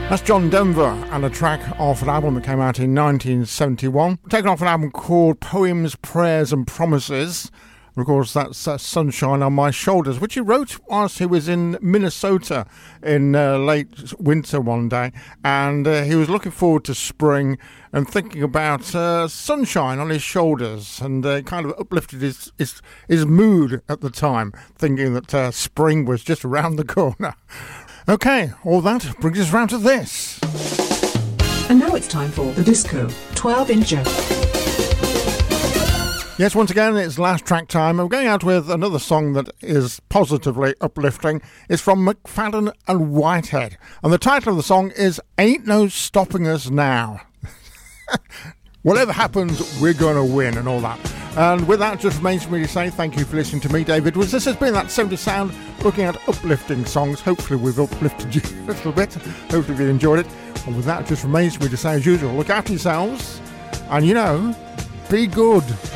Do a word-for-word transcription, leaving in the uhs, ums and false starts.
That's John Denver and a track off an album that came out in nineteen seventy-one, taken off an album called Poems, Prayers and Promises. And of course, that's uh, Sunshine on My Shoulders, which he wrote whilst he was in Minnesota in uh, late winter one day. And uh, he was looking forward to spring and thinking about uh, sunshine on his shoulders. And uh, kind of uplifted his, his, his mood at the time, thinking that uh, spring was just around the corner. Okay, all that brings us round to this. And now it's time for the Disco twelve incher. Yes, once again, it's last track time. I'm going out with another song that is positively uplifting. It's from McFadden and Whitehead. And the title of the song is Ain't No Stopping Us Now. Whatever happens, we're going to win and all that. And with that, just remains for me to say thank you for listening to me, David Woods. This has been That seventies Sound, looking at uplifting songs. Hopefully we've uplifted you a little bit. Hopefully you enjoyed it. And with that, just remains for me to say, as usual, look after yourselves. And, you know, be good.